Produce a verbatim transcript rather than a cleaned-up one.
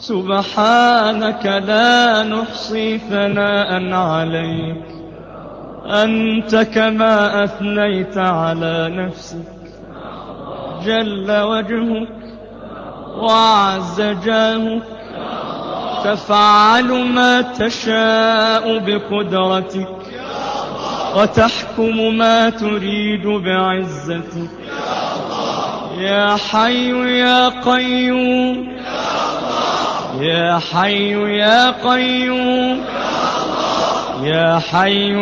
سبحانك لا نحصي ثناء عليك، أنت كما أثنيت على نفسك. جل وجهك وعز جاهك، تفعل ما تشاء بقدرتك، وتحكم ما تريد بعزتك. يا حي يا قيوم، يا حي يا قيوم، يا حي